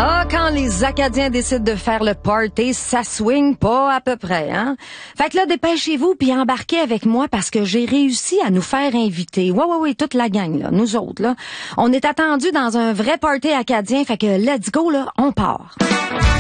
Ah, quand les Acadiens décident de faire le party, ça swing pas à peu près, hein? Fait que là, dépêchez-vous puis embarquez avec moi parce que j'ai réussi à nous faire inviter. Ouais, toute la gang, là, nous autres, là. On est attendus dans un vrai party acadien, fait que let's go, là, on part.